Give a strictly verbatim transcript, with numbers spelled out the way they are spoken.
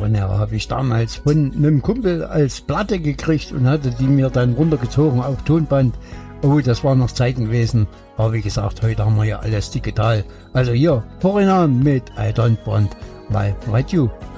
Foreigner habe ich damals von einem Kumpel als Platte gekriegt und hatte die mir dann runtergezogen auf Tonband. Oh, das war noch Zeiten gewesen. Aber wie gesagt, heute haben wir ja alles digital. Also hier, Foreigner mit I Don't Want My Radio.